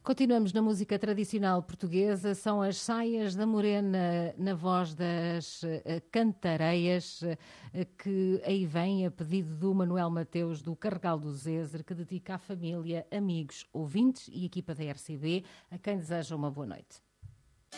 Continuamos na música tradicional portuguesa, são as Saias da Morena na voz das Cantareias, que aí vem a pedido do Manuel Mateus do Carregal do Zezer, que dedica à família, amigos, ouvintes e equipa da RCB, a quem deseja uma boa noite.